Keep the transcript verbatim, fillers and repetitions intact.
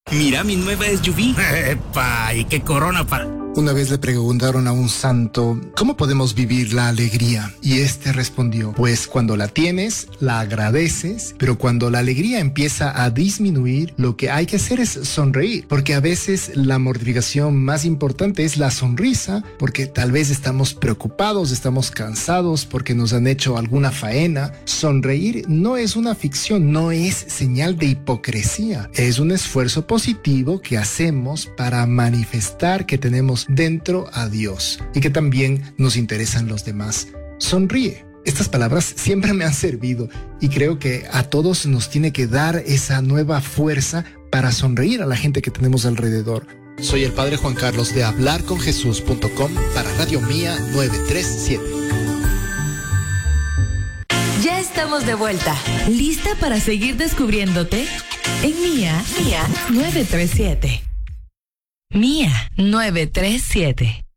Mira mi nueva S U V. ¡Epa! ¿Y qué corona para...? Una vez le preguntaron a un santo, ¿cómo podemos vivir la alegría? Y este respondió, pues cuando la tienes, la agradeces, pero cuando la alegría empieza a disminuir, lo que hay que hacer es sonreír, porque a veces la mortificación más importante es la sonrisa, porque tal vez estamos preocupados, estamos cansados, porque nos han hecho alguna faena. Sonreír no es una ficción, no es señal de hipocresía, es un esfuerzo positivo que hacemos para manifestar que tenemos dentro a Dios y que también nos interesan los demás. Sonríe. Estas palabras siempre me han servido y creo que a todos nos tiene que dar esa nueva fuerza para sonreír a la gente que tenemos alrededor. Soy el Padre Juan Carlos de hablar con jesús punto com para Radio Mía novecientos treinta y siete. Ya estamos de vuelta. ¿Lista para seguir descubriéndote? En Mía, Mía novecientos treinta y siete. Mía novecientos treinta y siete.